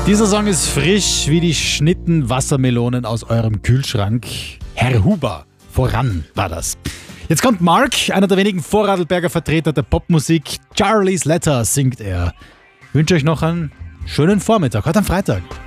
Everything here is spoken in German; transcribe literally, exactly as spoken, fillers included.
Dieser Song ist frisch wie die Schnitten Wassermelonen aus eurem Kühlschrank. Herr Huber, voran war das. Jetzt kommt Mark, einer der wenigen Vorarlberger Vertreter der Popmusik. Charlie's Letter singt er. Ich wünsche euch noch einen schönen Vormittag, heute am Freitag.